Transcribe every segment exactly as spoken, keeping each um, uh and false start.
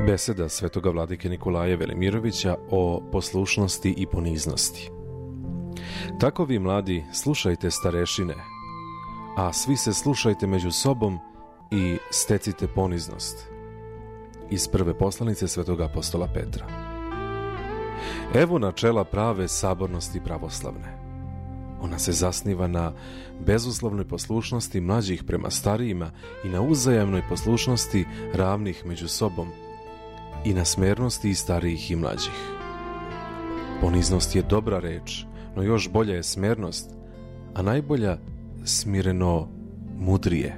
Beseda svetoga vladike Nikolaja Velimirovića o poslušnosti i poniznosti. Tako vi, mladi, slušajte starešine, a svi se slušajte među sobom i stecite poniznost. Iz prve poslanice svetoga apostola Petra. Evo načela prave sabornosti pravoslavne. Ona se zasniva na bezuslovnoj poslušnosti mlađih prema starijima i na uzajamnoj poslušnosti ravnih među sobom i na smernosti i starijih i mlađih. Poniznost je dobra reč, no još bolja je smernost, a najbolja smireno mudrije.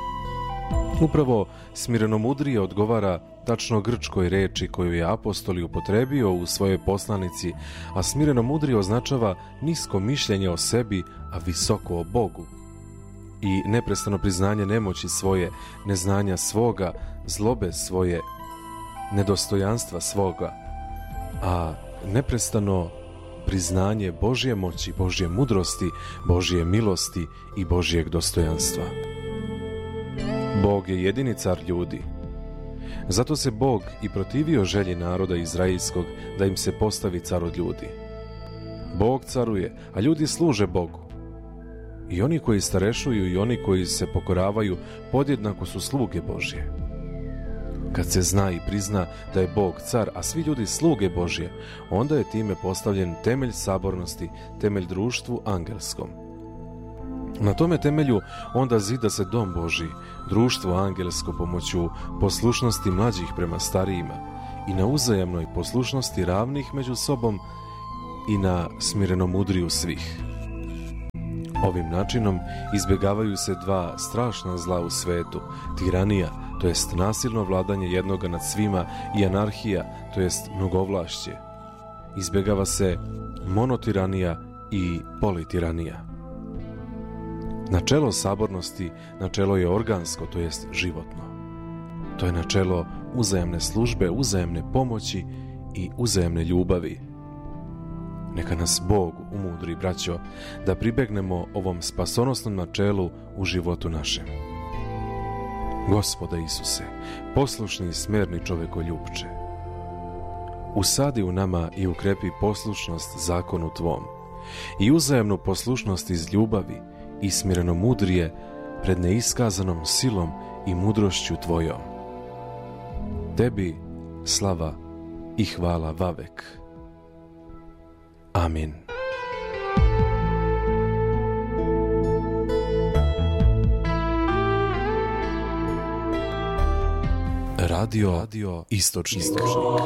Upravo smireno mudrije odgovara tačno grčkoj reči koju je apostol upotrebio u svojoj poslanici, a smireno mudrije označava nisko mišljenje o sebi, a visoko o Bogu. I neprestano priznanje nemoći svoje, neznanja svoga, zlobe svoje, nedostojanstva svoga, a neprestano priznanje Božje moći, Božje mudrosti, Božje milosti i Božjeg dostojanstva. Bog je jedini car ljudi. Zato se Bog i protivio želji naroda izraelskog da im se postavi car od ljudi. Bog caruje, a ljudi služe Bogu. I oni koji starešuju i oni koji se pokoravaju podjednako su sluge Božje. Kad se zna i prizna da je Bog car, a svi ljudi sluge Božje, onda je time postavljen temelj sabornosti, temelj društvu angelskom. Na tome temelju onda zida se dom Božji, društvo angelsko pomoću poslušnosti mlađih prema starijima i na uzajamnoj poslušnosti ravnih među sobom i na smirenomudriju svih. Ovim načinom izbjegavaju se dva strašna zla u svetu, tiranija, to jest nasilno vladanje jednoga nad svima, i anarhija, to jest mnogovlašće. Izbjegava se monotiranija i politiranija. Načelo sabornosti, načelo je organsko, to jest životno. To je načelo uzajamne službe, uzajamne pomoći i uzajamne ljubavi. Neka nas Bog umudri, braćo, da pribegnemo ovom spasonosnom načelu u životu našem. Gospode Isuse, poslušni i smerni čovekoljupče, usadi u nama i ukrepi poslušnost zakonu Tvom i uzajamnu poslušnost iz ljubavi i smireno mudrije pred neiskazanom silom i mudrošću Tvojom. Tebi slava i hvala vavek. Amin. Radio, Radio Istočnik.